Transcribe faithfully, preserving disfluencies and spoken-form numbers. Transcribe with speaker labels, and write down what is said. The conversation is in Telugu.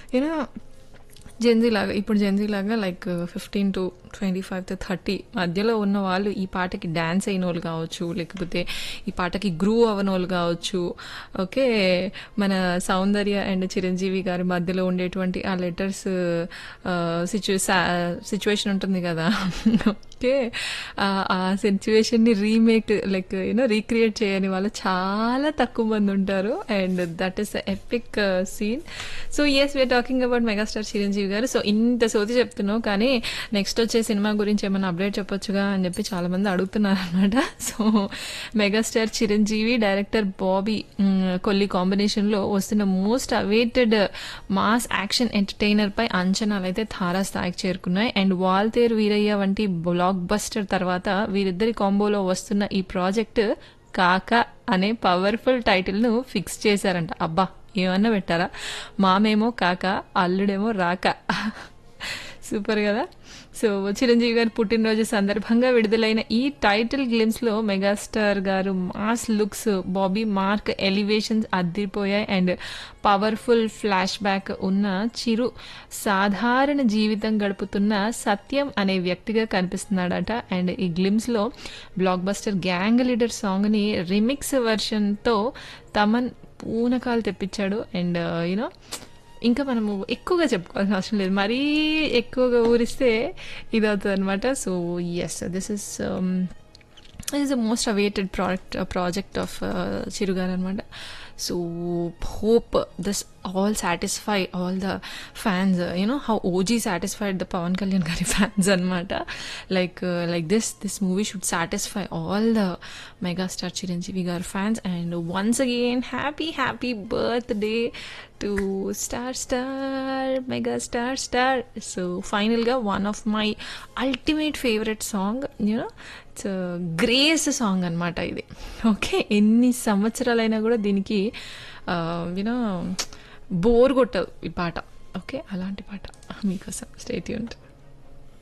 Speaker 1: యూనో జెన్జీ లాగా ఇప్పుడు జెన్జీ లాగా like fifteen to twenty five to thirty మధ్యలో ఉన్న వాళ్ళు ఈ పాటకి డ్యాన్స్ అయిన వాళ్ళు కావచ్చు, లేకపోతే ఈ పాటకి గ్రూ అవన వాళ్ళు కావచ్చు. ఓకే, మన సౌందర్య అండ్ చిరంజీవి గారి మధ్యలో ఉండేటువంటి ఆ లెటర్స్ సిచ్యు సిచ్యువేషన్ ఉంటుంది కదా. ఓకే, ఆ సిచ్యువేషన్ని రీమేక్ లైక్ యూనో రీక్రియేట్ చేయని వాళ్ళు చాలా తక్కువ మంది ఉంటారు. And that is the epic scene. So yes, we are talking about megastar Chiranjeevi గారు. సో ఇంత సోది చెప్తున్నావు, కానీ నెక్స్ట్ వచ్చే సినిమా గురించి ఏమైనా అప్డేట్ చెప్పొచ్చుగా అని చెప్పి చాలా మంది అడుగుతున్నారు అనమాట. So megastar Chiranjeevi, director Bobby Kolli కాంబినేషన్లో వస్తున్న most awaited mass action entertainer పై అంచనాలు అయితే తారాస్థాయికి చేరుకున్నాయి. అండ్ వాల్తేరు వీరయ్య వంటి బ్లాక్ బస్టర్ తర్వాత వీరిద్దరి కాంబోలో వస్తున్న ఈ ప్రాజెక్ట్ కాక అనే పవర్ఫుల్ టైటిల్ను ఫిక్స్ చేశారంట. అబ్బా, ఏమన్నా పెట్టారా? మామేమో కాక, అల్లుడేమో రాక. సూపర్ కదా. సో చిరంజీవి గారి పుట్టినరోజు సందర్భంగా విడుదలైన ఈ టైటిల్ గ్లిమ్స్లో మెగాస్టార్ గారు mass looks, Bobby mark elevations అద్దిరిపోయాయి. And powerful flash back ఉన్న చిరు సాధారణ జీవితం గడుపుతున్న సత్యం అనే వ్యక్తిగా కనిపిస్తున్నాడట. అండ్ ఈ గ్లిమ్స్లో బ్లాక్ బస్టర్ గ్యాంగ్ లీడర్ సాంగ్ని రిమిక్స్ వెర్షన్తో తమన్ పూనకాలు తెప్పించాడు. అండ్ యూనో ఇంకా మనము ఎక్కువగా చెప్పుకోవాల్సిన అవసరం లేదు, మరీ ఎక్కువగా ఊరిస్తే ఇది అవుతుంది అనమాట. So yes, this is this is the most awaited product project of చిరుగారు అనమాట. So hope this all satisfy all the fans, uh, you know how O G satisfied the Pawan Kalyan gari fans anamata. Like uh, like this this movie should satisfy all the megastar Chiranjeevi gar fans. And once again, happy happy birthday to star star mega star star. So final ga one of my ultimate favorite song, you know, it's a grace song anamata idi. Okay, ఎన్ని సంవత్సరాలైనా కూడా దీనికి యూనో బోర్ కొట్టదు ఈ పాట. ఓకే, అలాంటి పాట మీకోసం. Stay tuned.